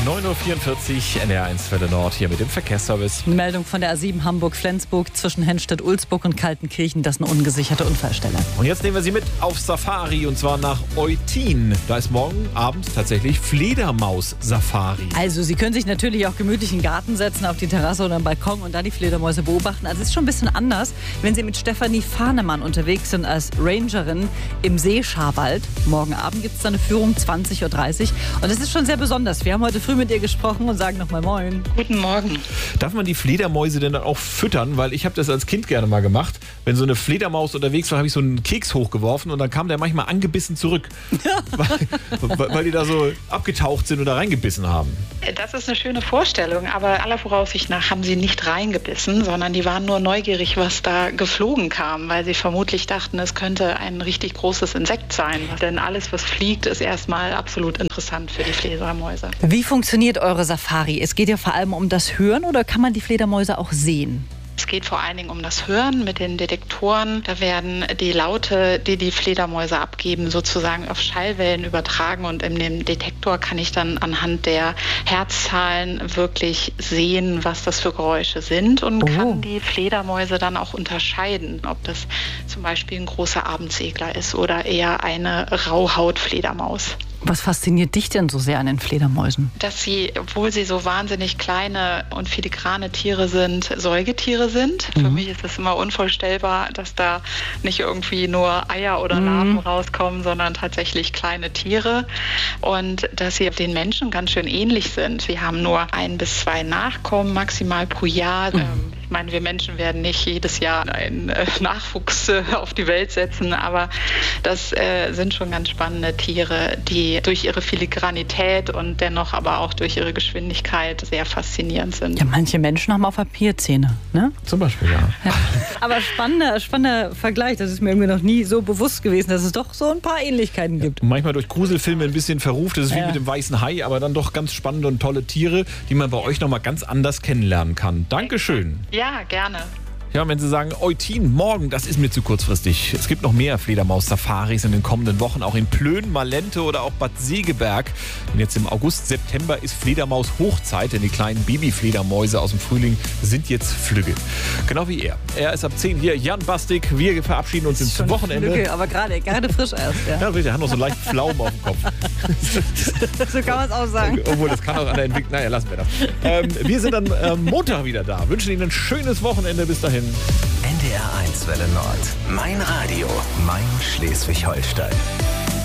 9.44 Uhr, NR1 Welle Nord hier mit dem Verkehrsservice. Eine Meldung von der A7 Hamburg-Flensburg zwischen Hennstedt-Ulzburg und Kaltenkirchen. Das ist eine ungesicherte Unfallstelle. Und jetzt nehmen wir Sie mit auf Safari und zwar nach Eutin. Da ist morgen Abend tatsächlich Fledermaus-Safari. Also Sie können sich natürlich auch gemütlich in den Garten setzen, auf die Terrasse oder am Balkon und da die Fledermäuse beobachten. Also es ist schon ein bisschen anders, wenn Sie mit Stefanie Fahnemann unterwegs sind als Rangerin im Seescharwald. Morgen Abend gibt es da eine Führung, 20.30 Uhr. Und es ist schon sehr besonders. Wir haben heute früh mit ihr gesprochen und sagen nochmal Moin. Guten Morgen. Darf man die Fledermäuse denn dann auch füttern? Weil ich habe das als Kind gerne mal gemacht. Wenn so eine Fledermaus unterwegs war, habe ich so einen Keks hochgeworfen und dann kam der manchmal angebissen zurück. weil die da so abgetaucht sind und da reingebissen haben. Das ist eine schöne Vorstellung, aber aller Voraussicht nach haben sie nicht reingebissen, sondern die waren nur neugierig, was da geflogen kam, weil sie vermutlich dachten, es könnte ein richtig großes Insekt sein. Denn alles, was fliegt, ist erstmal absolut interessant für die Fledermäuse. Wie funktioniert eure Safari? Es geht ja vor allem um das Hören oder kann man die Fledermäuse auch sehen? Es geht vor allen Dingen um das Hören mit den Detektoren. Da werden die Laute, die die Fledermäuse abgeben, sozusagen auf Schallwellen übertragen. Und in dem Detektor kann ich dann anhand der Herzzahlen wirklich sehen, was das für Geräusche sind und kann die Fledermäuse dann auch unterscheiden, ob das zum Beispiel ein großer Abendsegler ist oder eher eine Rauhautfledermaus. Was fasziniert dich denn so sehr an den Fledermäusen? Dass sie, obwohl sie so wahnsinnig kleine und filigrane Tiere sind, Säugetiere sind. Für mich ist es immer unvorstellbar, dass da nicht irgendwie nur Eier oder Larven rauskommen, sondern tatsächlich kleine Tiere. Und dass sie den Menschen ganz schön ähnlich sind. Sie haben nur 1 bis 2 Nachkommen maximal pro Jahr. Ich meine, wir Menschen werden nicht jedes Jahr einen Nachwuchs auf die Welt setzen, aber das sind schon ganz spannende Tiere, die durch ihre Filigranität und dennoch aber auch durch ihre Geschwindigkeit sehr faszinierend sind. Ja, manche Menschen haben auch Papierzähne, ne? Zum Beispiel, ja. Aber spannender Vergleich. Das ist mir irgendwie noch nie so bewusst gewesen, dass es doch so ein paar Ähnlichkeiten gibt. Manchmal durch Gruselfilme ein bisschen verruft. Das ist wie mit dem weißen Hai, aber dann doch ganz spannende und tolle Tiere, die man bei euch nochmal ganz anders kennenlernen kann. Dankeschön. Ja, gerne. Ja, wenn Sie sagen, Eutin, morgen, das ist mir zu kurzfristig. Es gibt noch mehr Fledermaus-Safaris in den kommenden Wochen, auch in Plön, Malente oder auch Bad Segeberg. Und jetzt im August, September ist Fledermaus-Hochzeit, denn die kleinen Babyfledermäuse aus dem Frühling sind jetzt flügge. Genau wie er. Er ist ab 10 hier, Jan Bastik. Wir verabschieden uns ins Wochenende. Flügge, aber gerade frisch erst. Ja, richtig, er hat noch so leicht Pflaumen auf dem Kopf. So kann man es auch sagen. Obwohl, das kann auch an der Entwicklung. Naja, lassen wir das. Wir sind dann Montag wieder da. Wünschen Ihnen ein schönes Wochenende. Bis dahin. NDR1 Welle Nord. Mein Radio. Mein Schleswig-Holstein.